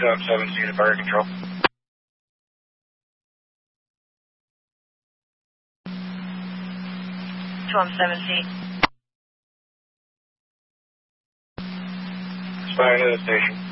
2M7C to fire control. 2M7C. Responding to the station.